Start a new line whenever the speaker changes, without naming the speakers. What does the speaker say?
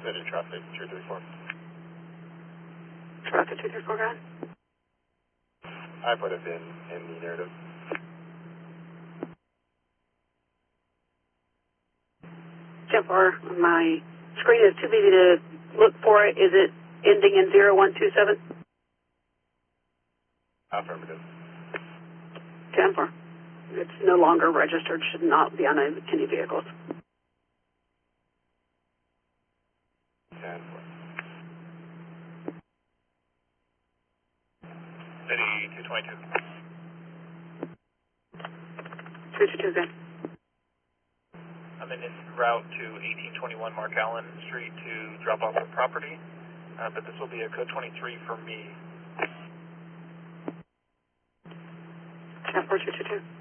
submitted traffic 234.
Traffic 234, go ahead.
I put it in the narrative.
Jennifer, my screen is too busy to look for it. Is it ending in 0127?
Affirmative.
Jennifer, it's no longer registered, should not be on any vehicles.
10.
City 222.
222, good.
I'm in route to 1821 Mark Allen Street to drop off the property, but this will be a code 23 for me.
Jennifer 222.